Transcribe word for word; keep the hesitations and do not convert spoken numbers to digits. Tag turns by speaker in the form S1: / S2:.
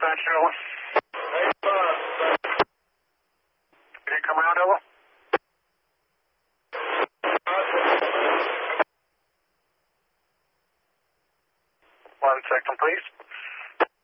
S1: dispatch, over. Can you come around, over? One second, please.